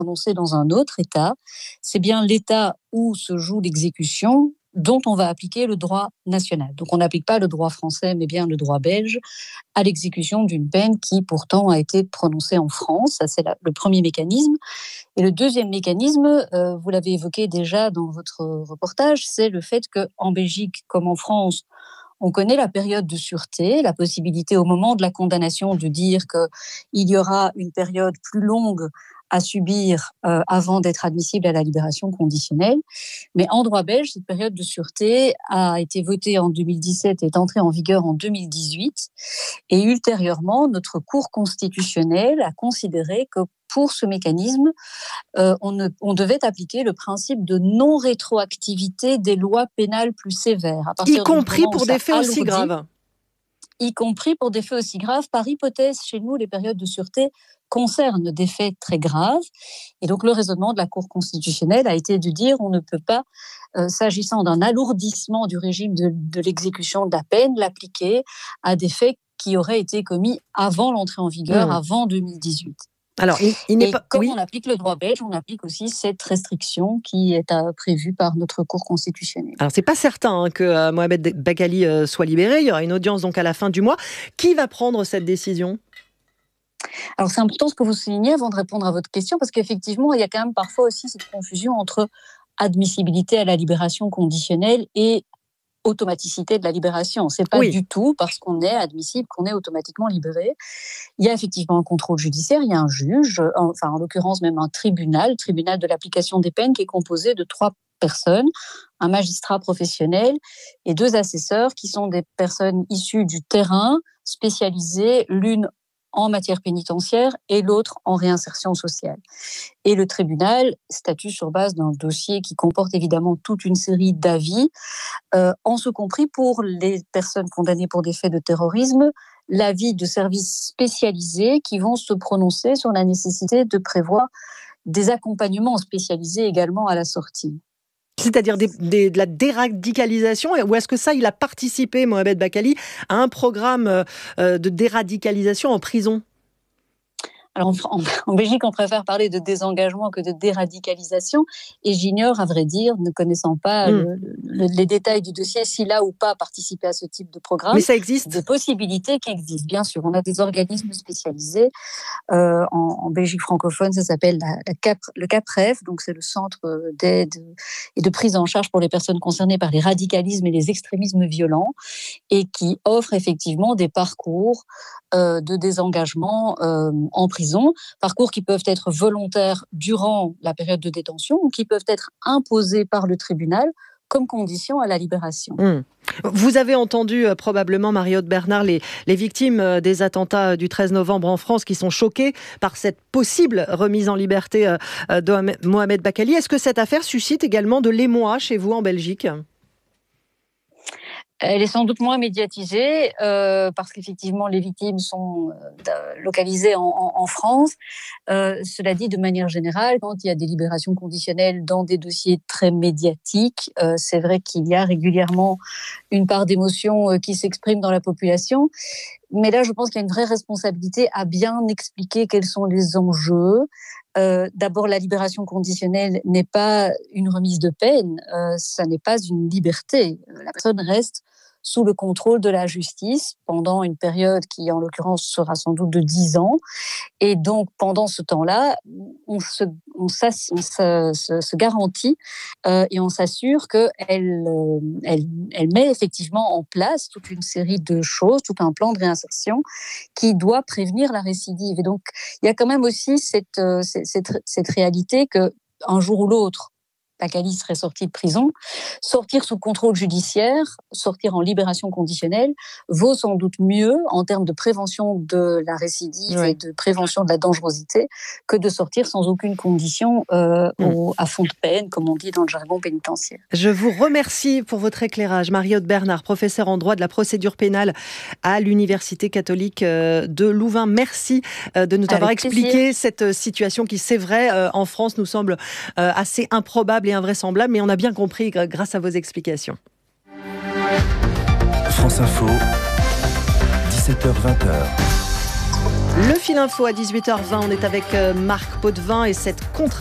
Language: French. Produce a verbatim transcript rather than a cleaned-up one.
prononcée dans un autre État, c'est bien l'État où se joue l'exécution dont on va appliquer le droit national. Donc on n'applique pas le droit français, mais bien le droit belge à l'exécution d'une peine qui pourtant a été prononcée en France. Ça, c'est la, le premier mécanisme. Et le deuxième mécanisme, euh, vous l'avez évoqué déjà dans votre reportage, c'est le fait qu'en Belgique comme en France, on connaît la période de sûreté, la possibilité au moment de la condamnation de dire qu'il y aura une période plus longue à subir euh, avant d'être admissible à la libération conditionnelle. Mais en droit belge, cette période de sûreté a été votée en deux mille dix-sept et est entrée en vigueur en deux mille dix-huit. Et ultérieurement, notre Cour constitutionnelle a considéré que pour ce mécanisme, euh, on, ne, on devait appliquer le principe de non-rétroactivité des lois pénales plus sévères. À y compris pour des faits aussi graves. Y compris pour des faits aussi graves. Par hypothèse, chez nous, les périodes de sûreté concernent des faits très graves. Et donc, le raisonnement de la Cour constitutionnelle a été de dire on ne peut pas, euh, s'agissant d'un alourdissement du régime de, de l'exécution de la peine, l'appliquer à des faits qui auraient été commis avant l'entrée en vigueur, mmh. avant deux mille dix-huit. Alors, il, il n'est et pas... comme oui. on applique le droit belge, on applique aussi cette restriction qui est euh, prévue par notre Cour constitutionnelle. Alors, c'est pas certain hein, que euh, Mohamed Bakkali euh, soit libéré. Il y aura une audience donc à la fin du mois. Qui va prendre cette décision ? Alors, c'est important ce que vous soulignez avant de répondre à votre question, parce qu'effectivement, il y a quand même parfois aussi cette confusion entre admissibilité à la libération conditionnelle et automaticité de la libération. C'est pas oui. du tout parce qu'on est admissible qu'on est automatiquement libéré. Il y a effectivement un contrôle judiciaire, il y a un juge, enfin en l'occurrence même un tribunal, tribunal de l'application des peines qui est composé de trois personnes, un magistrat professionnel et deux assesseurs qui sont des personnes issues du terrain, spécialisées, l'une en matière pénitentiaire et l'autre en réinsertion sociale. Et le tribunal statue sur base d'un dossier qui comporte évidemment toute une série d'avis, euh, en ce compris pour les personnes condamnées pour des faits de terrorisme, l'avis de services spécialisés qui vont se prononcer sur la nécessité de prévoir des accompagnements spécialisés également à la sortie. C'est-à-dire des, des, de la déradicalisation, ou est-ce que ça, il a participé, Mohamed Bakkali, à un programme euh, de déradicalisation en prison ? Alors en, en, en Belgique, on préfère parler de désengagement que de déradicalisation. Et j'ignore, à vrai dire, ne connaissant pas mmh. le, le, les détails du dossier, s'il a ou pas participé à ce type de programme. Mais ça existe. Des possibilités qui existent, bien sûr. On a des organismes spécialisés. Euh, en, en Belgique francophone, ça s'appelle la, la Cap, le CAPREF. Donc c'est le centre d'aide et de prise en charge pour les personnes concernées par les radicalismes et les extrémismes violents, et qui offre effectivement des parcours euh, de désengagement euh, en prison. Parcours qui peuvent être volontaires durant la période de détention ou qui peuvent être imposés par le tribunal comme condition à la libération. Mmh. Vous avez entendu euh, probablement, Marie-Aude Bernard, les, les victimes euh, des attentats du treize novembre en France qui sont choquées par cette possible remise en liberté euh, de Mohamed Bakkali. Est-ce que cette affaire suscite également de l'émoi chez vous en Belgique ? Elle est sans doute moins médiatisée euh, parce qu'effectivement les victimes sont euh, localisées en, en, en France. Euh, cela dit, de manière générale, quand il y a des libérations conditionnelles dans des dossiers très médiatiques, euh, c'est vrai qu'il y a régulièrement une part d'émotion euh, qui s'exprime dans la population. Mais là, je pense qu'il y a une vraie responsabilité à bien expliquer quels sont les enjeux. Euh, d'abord, la libération conditionnelle n'est pas une remise de peine, euh, ça n'est pas une liberté. La personne reste sous le contrôle de la justice pendant une période qui, en l'occurrence, sera sans doute de dix ans. Et donc, pendant ce temps-là, on se, on s'ass, on se, se, se garantit euh, et on s'assure qu'elle euh, elle, elle met effectivement en place toute une série de choses, tout un plan de réinsertion qui doit prévenir la récidive. Et donc, il y a quand même aussi cette, euh, cette, cette réalité qu'un jour ou l'autre, Bakkali serait sorti de prison, sortir sous contrôle judiciaire, sortir en libération conditionnelle, vaut sans doute mieux en termes de prévention de la récidive oui. et de prévention de la dangerosité que de sortir sans aucune condition euh, mmh. au, à fond de peine, comme on dit dans le jargon pénitentiaire. Je vous remercie pour votre éclairage. Marie-Aude Bernard, professeure en droit de la procédure pénale à l'Université catholique de Louvain. Merci de nous avoir Avec expliqué plaisir. Cette situation qui, c'est vrai, en France nous semble assez improbable et invraisemblable, mais on a bien compris grâce à vos explications. France Info, dix-sept heures vingt. Le fil info à dix-huit heures vingt, on est avec Marc Potvin et cette contre